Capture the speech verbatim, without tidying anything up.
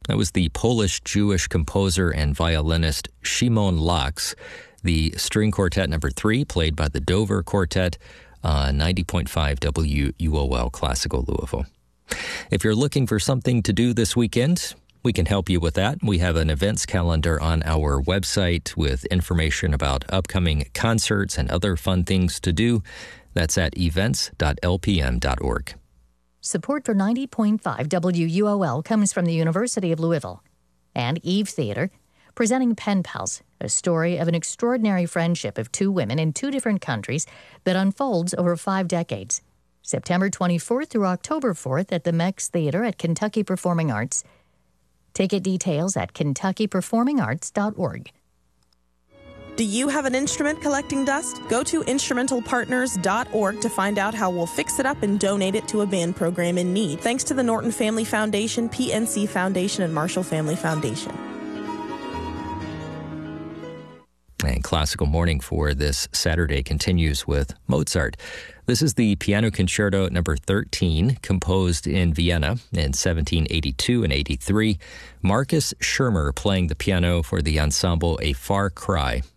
That was the Polish-Jewish composer and violinist Szymon Laks. The string quartet number three, played by the Dover Quartet, uh, ninety point five W U O L Classical Louisville. If you're looking for something to do this weekend, we can help you with that. We have an events calendar on our website with information about upcoming concerts and other fun things to do. That's at events dot l p m dot org. Support for ninety point five W U O L comes from the University of Louisville and Eve Theater, presenting Pen Pals, a story of an extraordinary friendship of two women in two different countries that unfolds over five decades. September twenty-fourth through October fourth at the Mex Theater at Kentucky Performing Arts. Ticket details at kentucky performing arts dot org. Do you have an instrument collecting dust? Go to instrumental partners dot org to find out how we'll fix it up and donate it to a band program in need. Thanks to the Norton Family Foundation, P N C Foundation, and Marshall Family Foundation. And Classical Morning for this Saturday continues with Mozart. This is the Piano Concerto number thirteen, composed in Vienna in seventeen eighty-two and eighty-three. Marcus Schirmer playing the piano for the ensemble A Far Cry.